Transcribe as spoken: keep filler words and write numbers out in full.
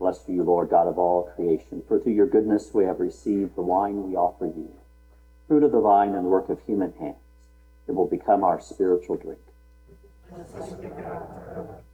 blessed are you, Lord God of all creation, for through your goodness we have received the wine we offer you, fruit of the vine and the work of human hands. It will become our spiritual drink.